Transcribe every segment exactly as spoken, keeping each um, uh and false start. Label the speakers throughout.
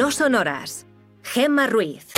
Speaker 1: No Sonoras. Gemma Ruiz.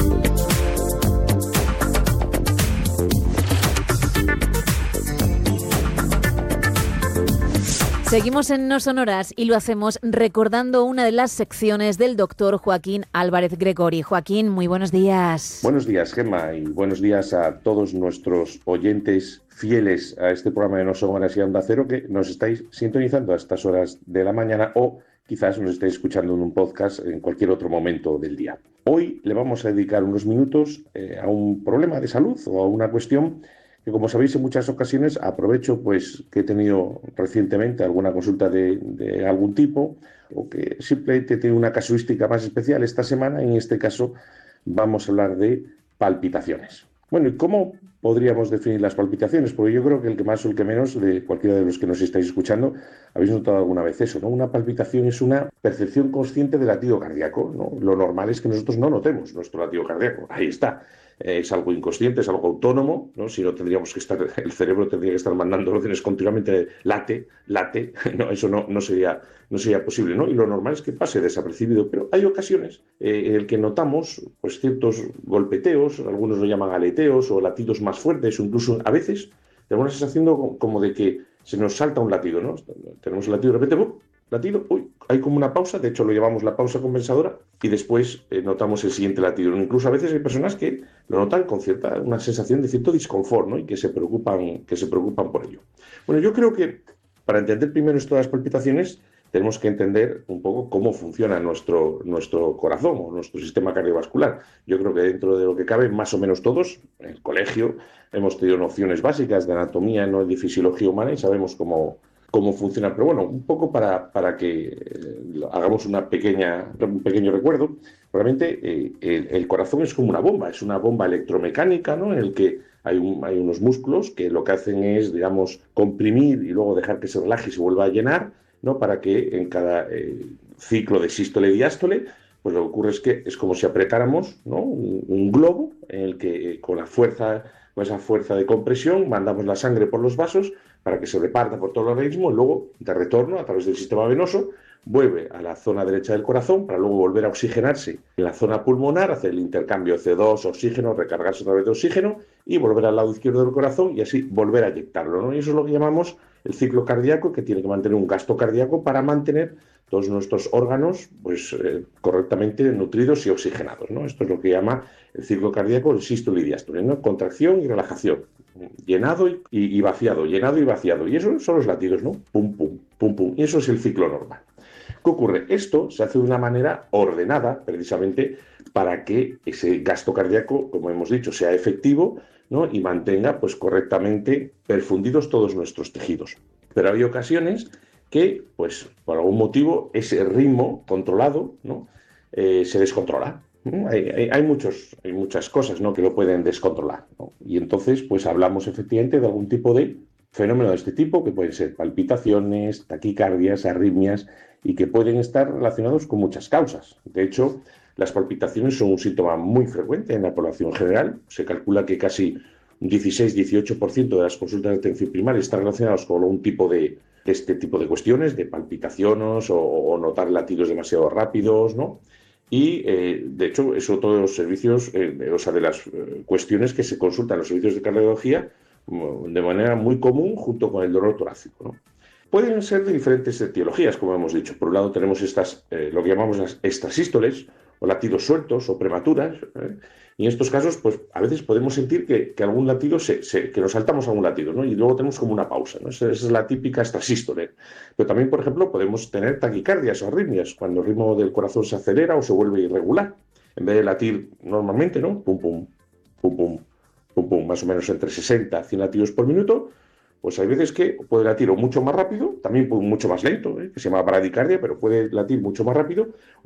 Speaker 2: Seguimos en No Sonoras y lo hacemos recordando una de las secciones del doctor Joaquín Álvarez Gregori. Joaquín, muy buenos días.
Speaker 3: Buenos días, Gemma, y buenos días a todos nuestros oyentes fieles a este programa de No Sonoras y Onda Cero, que nos estáis sintonizando a estas horas de la mañana o quizás nos estáis escuchando en un podcast en cualquier otro momento del día. Hoy le vamos a dedicar unos minutos eh, a un problema de salud o a una cuestión que, como sabéis, en muchas ocasiones aprovecho pues que he tenido recientemente alguna consulta de, de algún tipo o que simplemente tiene una casuística más especial esta semana. En este caso vamos a hablar de palpitaciones. Bueno, ¿y cómo podríamos definir las palpitaciones? Porque yo creo que el que más o el que menos de cualquiera de los que nos estáis escuchando habéis notado alguna vez eso, ¿no? Una palpitación es una percepción consciente del latido cardíaco, ¿no? Lo normal es que nosotros no notemos nuestro latido cardíaco. Ahí está. Es algo inconsciente, es algo autónomo, ¿no? Si no tendríamos que estar, el cerebro tendría que estar mandando órdenes continuamente, late, late, no, eso no, no, sería, no sería posible, ¿no? Y lo normal es que pase desapercibido, pero hay ocasiones eh, en el que notamos pues, ciertos golpeteos, algunos lo llaman aleteos o latidos más fuertes, o incluso a veces tenemos la sensación como de que se nos salta un latido, ¿no? Tenemos el latido de repente, ¡bum! Latido, uy, hay como una pausa, de hecho lo llamamos la pausa compensadora, y después eh, notamos el siguiente latido. Incluso a veces hay personas que lo notan con cierta, una sensación de cierto disconfort, ¿no? Y que se preocupan, que se preocupan por ello. Bueno, yo creo que para entender primero esto de las palpitaciones tenemos que entender un poco cómo funciona nuestro, nuestro corazón o nuestro sistema cardiovascular. Yo creo que dentro de lo que cabe, más o menos todos, en el colegio, hemos tenido nociones básicas de anatomía, ¿no? De fisiología humana y sabemos cómo cómo funciona, pero bueno, un poco para, para que eh, hagamos una pequeña, un pequeño recuerdo. Realmente eh, el, el corazón es como una bomba, es una bomba electromecánica, ¿no? En el que hay, un, hay unos músculos que lo que hacen es, digamos, comprimir y luego dejar que se relaje y se vuelva a llenar, ¿no? Para que en cada eh, ciclo de sístole y diástole, pues lo que ocurre es que es como si apretáramos, ¿no? un, un globo en el que eh, con la fuerza, con esa fuerza de compresión mandamos la sangre por los vasos para que se reparta por todo el organismo y luego, de retorno, a través del sistema venoso, vuelve a la zona derecha del corazón para luego volver a oxigenarse en la zona pulmonar, hacer el intercambio de C O dos, oxígeno, recargarse otra vez de oxígeno y volver al lado izquierdo del corazón y así volver a inyectarlo, ¿no? Y eso es lo que llamamos el ciclo cardíaco, que tiene que mantener un gasto cardíaco para mantener todos nuestros órganos pues, eh, correctamente nutridos y oxigenados, ¿no? Esto es lo que llama el ciclo cardíaco, el sístole y diástole, ¿no? Contracción y relajación, llenado y, y vaciado, llenado y vaciado. Y eso son los latidos, ¿no? Pum, pum, pum, pum. Y eso es el ciclo normal. ¿Qué ocurre? Esto se hace de una manera ordenada, precisamente, para que ese gasto cardíaco, como hemos dicho, sea efectivo, ¿no? Y mantenga pues, correctamente perfundidos todos nuestros tejidos. Pero hay ocasiones que, pues, por algún motivo, ese ritmo controlado, ¿no? eh, se descontrola. ¿no? Hay, hay, hay, muchos, hay muchas cosas, ¿no? que lo pueden descontrolar, ¿no? Y entonces, pues, hablamos efectivamente de algún tipo de fenómeno de este tipo, que pueden ser palpitaciones, taquicardias, arritmias, y que pueden estar relacionados con muchas causas. De hecho, las palpitaciones son un síntoma muy frecuente en la población general. Se calcula que casi un dieciséis a dieciocho por ciento de las consultas de atención primaria están relacionadas con algún tipo de, de este tipo de cuestiones, de palpitaciones o, o notar latidos demasiado rápidos, ¿no? Y, eh, de hecho, es otro de los servicios, eh, o sea, de las eh, cuestiones que se consultan en los servicios de cardiología de manera muy común junto con el dolor torácico, ¿no? Pueden ser de diferentes etiologías, como hemos dicho. Por un lado tenemos estas, eh, lo que llamamos las extrasístoles, o latidos sueltos o prematuras, ¿eh? Y en estos casos, pues a veces podemos sentir que, que algún latido, se, se, que nos saltamos a un latido, ¿no? Y luego tenemos como una pausa, ¿no? Esa, esa es la típica extrasístole. Pero también, por ejemplo, podemos tener taquicardias o arritmias, cuando el ritmo del corazón se acelera o se vuelve irregular. En vez de latir normalmente, ¿no? Pum, pum, pum, pum, pum, pum, más o menos entre sesenta a cien latidos por minuto, pues hay veces que puede latir o mucho más rápido, también mucho más lento, ¿eh? que se llama bradicardia, pero puede latir mucho más rápido,